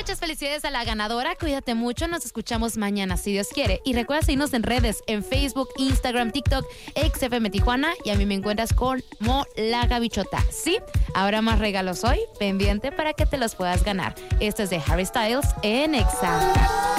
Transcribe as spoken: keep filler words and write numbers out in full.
Muchas felicidades a la ganadora. Cuídate mucho. Nos escuchamos mañana, si Dios quiere. Y recuerda seguirnos en redes, en Facebook, Instagram, TikTok, X F M Tijuana. Y a mí me encuentras como La Gavichota. Sí, habrá más regalos hoy. Pendiente para que te los puedas ganar. Esto es de Harry Styles en Exa.